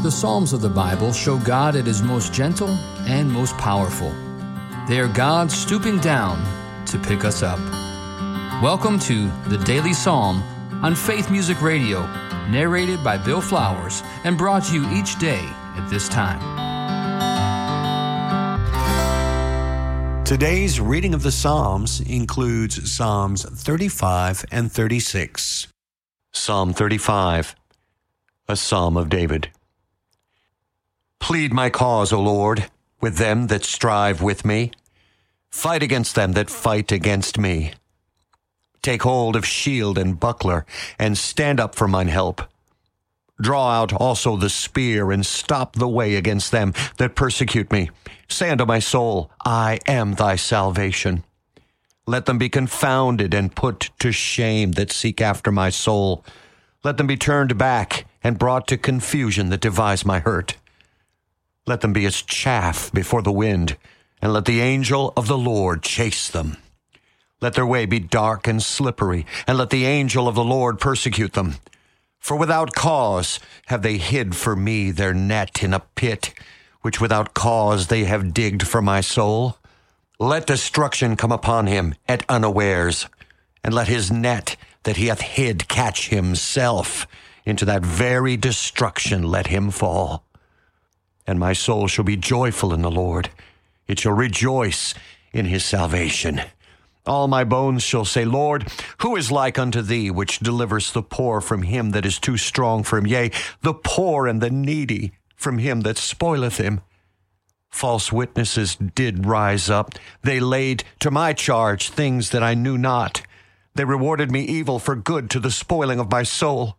The Psalms of the Bible show God at His most gentle and most powerful. They are God stooping down to pick us up. Welcome to the Daily Psalm on Faith Music Radio, narrated by Bill Flowers and brought to you each day at this time. Today's reading of the Psalms includes Psalms 35 and 36. Psalm 35, a Psalm of David. Plead my cause, O Lord, with them that strive with me. Fight against them that fight against me. Take hold of shield and buckler, and stand up for mine help. Draw out also the spear, and stop the way against them that persecute me. Say unto my soul, I am thy salvation. Let them be confounded and put to shame that seek after my soul. Let them be turned back and brought to confusion that devise my hurt. Let them be as chaff before the wind, and let the angel of the Lord chase them. Let their way be dark and slippery, and let the angel of the Lord persecute them. For without cause have they hid for me their net in a pit, which without cause they have digged for my soul. Let destruction come upon him at unawares, and let his net that he hath hid catch himself. Into that very destruction let him fall. And my soul shall be joyful in the Lord. It shall rejoice in his salvation. All my bones shall say, Lord, who is like unto thee, which delivers the poor from him that is too strong for him, yea, the poor and the needy from him that spoileth him? False witnesses did rise up. They laid to my charge things that I knew not. They rewarded me evil for good to the spoiling of my soul.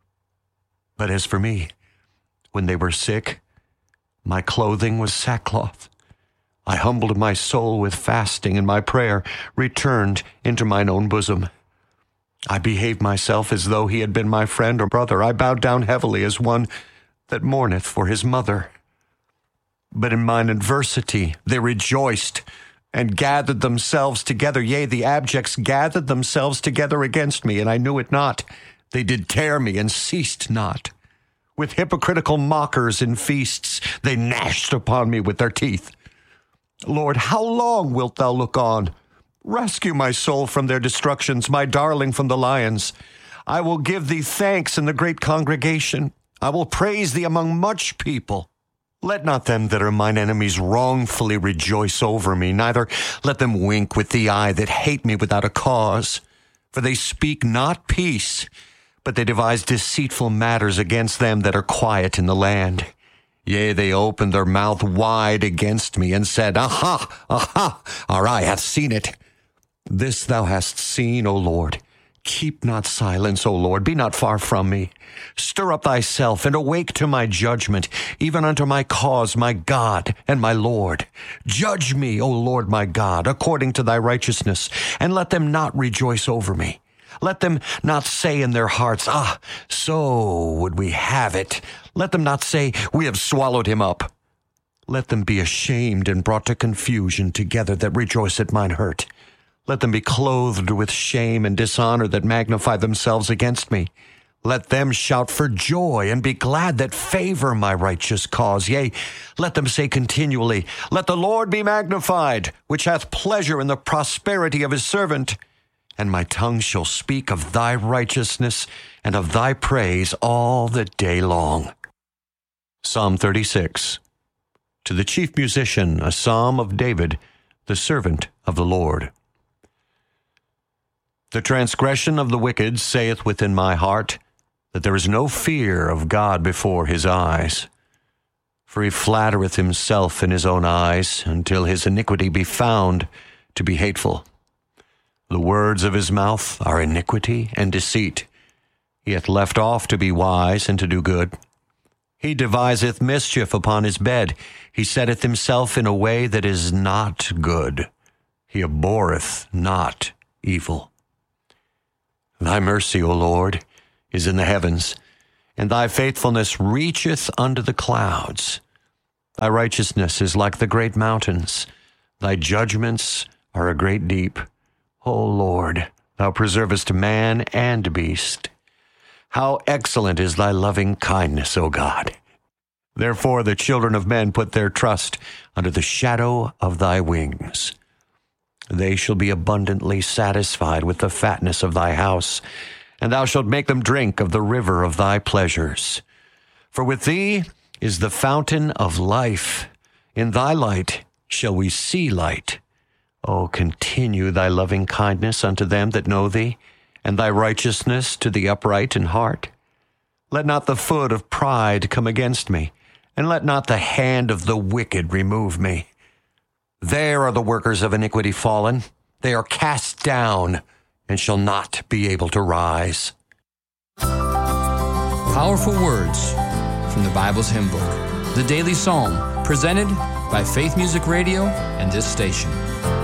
But as for me, when they were sick, my clothing was sackcloth. I humbled my soul with fasting, and my prayer returned into mine own bosom. I behaved myself as though he had been my friend or brother. I bowed down heavily as one that mourneth for his mother. But in mine adversity they rejoiced and gathered themselves together. Yea, the abjects gathered themselves together against me, and I knew it not. They did tear me and ceased not. With hypocritical mockers in feasts, they gnashed upon me with their teeth. Lord, how long wilt thou look on? Rescue my soul from their destructions, my darling from the lions. I will give thee thanks in the great congregation. I will praise thee among much people. Let not them that are mine enemies wrongfully rejoice over me, neither let them wink with the eye that hate me without a cause. For they speak not peace, but they devise deceitful matters against them that are quiet in the land. Yea, they opened their mouth wide against me, and said, Aha, aha, our eye hath seen it. This thou hast seen, O Lord. Keep not silence, O Lord, be not far from me. Stir up thyself, and awake to my judgment, even unto my cause, my God and my Lord. Judge me, O Lord my God, according to thy righteousness, and let them not rejoice over me. Let them not say in their hearts, so would we have it. Let them not say, we have swallowed him up. Let them be ashamed and brought to confusion together that rejoice at mine hurt. Let them be clothed with shame and dishonor that magnify themselves against me. Let them shout for joy and be glad that favor my righteous cause. Yea, let them say continually, Let the Lord be magnified, which hath pleasure in the prosperity of his servant. And my tongue shall speak of thy righteousness and of thy praise all the day long. Psalm 36. To the chief musician, a psalm of David, the servant of the Lord. The transgression of the wicked saith within my heart, that there is no fear of God before his eyes. For he flattereth himself in his own eyes, until his iniquity be found to be hateful. The words of his mouth are iniquity and deceit. He hath left off to be wise and to do good. He deviseth mischief upon his bed. He setteth himself in a way that is not good. He abhorreth not evil. Thy mercy, O Lord, is in the heavens, and thy faithfulness reacheth unto the clouds. Thy righteousness is like the great mountains. Thy judgments are a great deep. O Lord, thou preservest man and beast. How excellent is thy loving kindness, O God! Therefore the children of men put their trust under the shadow of thy wings. They shall be abundantly satisfied with the fatness of thy house, and thou shalt make them drink of the river of thy pleasures. For with thee is the fountain of life. In thy light shall we see light. O continue thy loving kindness unto them that know thee, and thy righteousness to the upright in heart. Let not the foot of pride come against me, and let not the hand of the wicked remove me. There are the workers of iniquity fallen. They are cast down, and shall not be able to rise. Powerful words from the Bible's hymn book, the Daily Psalm, presented by Faith Music Radio and this station.